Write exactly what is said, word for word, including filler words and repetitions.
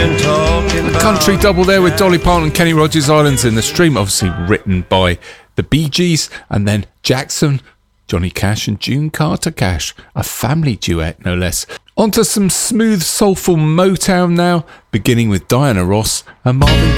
been talking about. Country double there with Dolly Parton and Kenny Rogers, Islands in the Stream, obviously written by the Bee Gees, and then Jackson, Johnny Cash and June Carter Cash, a family duet no less. Onto some smooth, soulful Motown now, beginning with Diana Ross and Marvin